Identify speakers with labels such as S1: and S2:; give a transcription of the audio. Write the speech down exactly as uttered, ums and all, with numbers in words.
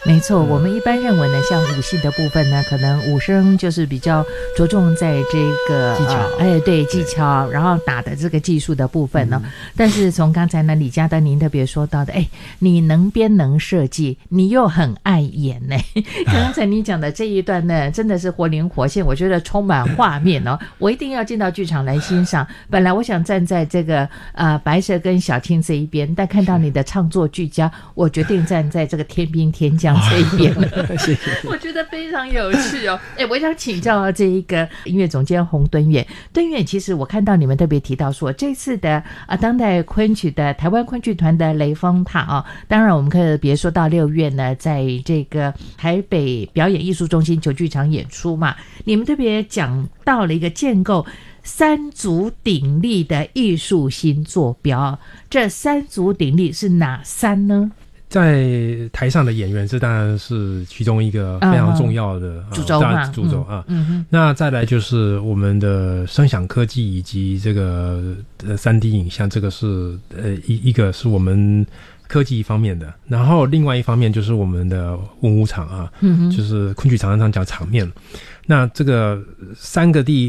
S1: 没错，我们一般认为呢，像武戏的部分呢，可能武生就是比较着重在这个
S2: 技巧，
S1: 呃、哎，对技巧，然后打的这个技术的部分呢。嗯、但是从刚才呢，李家丹您特别说到的，哎，你能编能设计，你又很爱演呢。刚才你讲的这一段呢，真的是活灵活现，我觉得充满画面哦。我一定要进到剧场来欣赏。本来我想站在这个呃白蛇跟小青这一边，但看到你的唱作俱佳，我决定站在这个天兵天将这一边了。谢谢，我觉得非常有趣哦。哎，我想请教这一个音乐总监洪敦远，敦远，其实我看到你们特别提到说，这次的啊当代昆曲的台湾昆剧团的雷峰塔啊、哦，当然我们可以别说到六月呢，在这个台北表演艺术中心球剧场演出嘛，你们特别讲到了一个建构三足鼎立的艺术新坐标，这三足鼎立是哪三呢？
S2: 在台上的演员，这当然是其中一个非常重要的
S1: 主轴嘛，
S2: 主轴啊。
S1: 嗯嗯。
S2: 那再来就是我们的声响科技以及这个呃 三 D 影像，这个是呃一一个是我们科技方面的，然后另外一方面就是我们的文武场啊，嗯，就是昆曲常常讲场面。那这个三个地